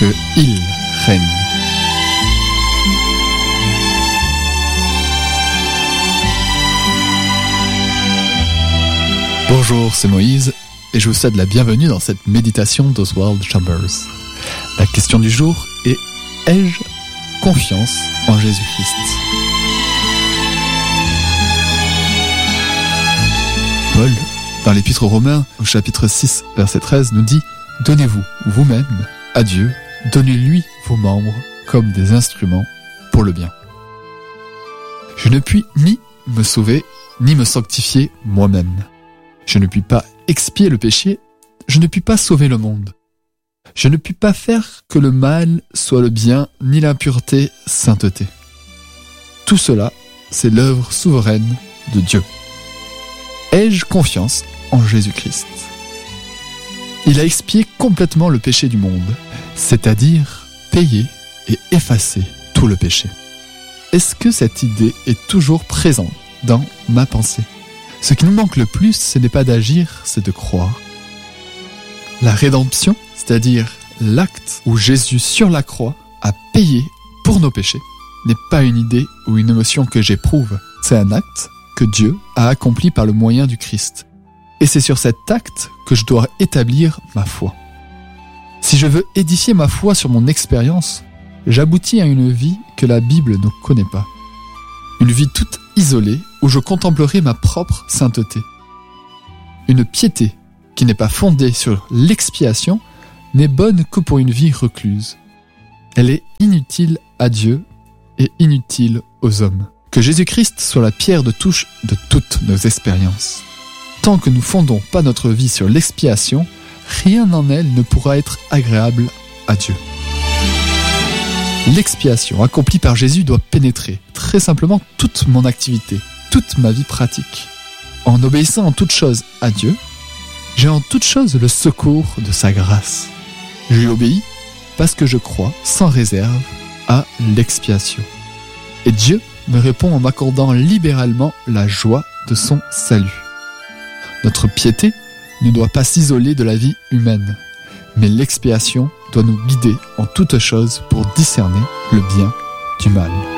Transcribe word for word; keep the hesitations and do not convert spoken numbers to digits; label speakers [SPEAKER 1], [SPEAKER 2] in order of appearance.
[SPEAKER 1] qu'il règne. Bonjour, c'est Moïse et je vous souhaite la bienvenue dans cette méditation d'Oswald Chambers. La question du jour est: ai-je confiance en Jésus-Christ? Paul, dans l'Épître aux Romains, au chapitre six, verset treize, nous dit: donnez-vous vous-même à Dieu, donnez-lui vos membres comme des instruments pour le bien. Je ne puis ni me sauver, ni me sanctifier moi-même. Je ne puis pas expier le péché, je ne puis pas sauver le monde. Je ne puis pas faire que le mal soit le bien, ni l'impureté sainteté. Tout cela, c'est l'œuvre souveraine de Dieu. Ai-je confiance en Jésus-Christ? Il a expié complètement le péché du monde, c'est-à-dire payé et effacé tout le péché. Est-ce que cette idée est toujours présente dans ma pensée? Ce qui nous manque le plus, ce n'est pas d'agir, c'est de croire. La rédemption, c'est-à-dire l'acte où Jésus sur la croix a payé pour nos péchés, n'est pas une idée ou une émotion que j'éprouve. C'est un acte que Dieu a accompli par le moyen du Christ. Et c'est sur cet acte que je dois établir ma foi. Si je veux édifier ma foi sur mon expérience, j'aboutis à une vie que la Bible ne connaît pas. Une vie toute isolée où je contemplerai ma propre sainteté. Une piété qui n'est pas fondée sur l'expiation n'est bonne que pour une vie recluse. Elle est inutile à Dieu et inutile aux hommes. Que Jésus-Christ soit la pierre de touche de toutes nos expériences. Tant que nous fondons pas notre vie sur l'expiation, rien en elle ne pourra être agréable à Dieu. L'expiation accomplie par Jésus doit pénétrer très simplement toute mon activité, toute ma vie pratique. En obéissant en toute chose à Dieu, j'ai en toute chose le secours de sa grâce. Je lui obéis parce que je crois sans réserve à l'expiation. Et Dieu me répond en m'accordant libéralement la joie de son salut. Notre piété ne doit pas s'isoler de la vie humaine, mais l'expiation doit nous guider en toutes choses pour discerner le bien du mal.